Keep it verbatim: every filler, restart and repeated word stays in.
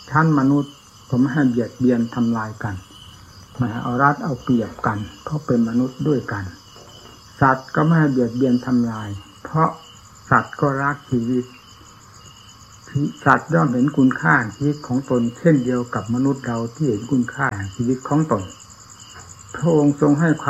ชั้นมนุษย์ก็ไม่ให้เบียดเบียนทำลายกันไม่ให้เอารัดเอาเปรียบกันเพราะเป็นมนุษย์ด้วยกันสัตว์ก็ไม่ให้เบียดเบียนทำลายเพราะสัตว์ก็รักชีวิตสัตว์ย่อมเห็นคุณค่าชีวิตของตนเช่นเดียวกับมนุษย์เราที่เห็นคุณค่าชีวิตของตนพระองค์ทรงให้ความ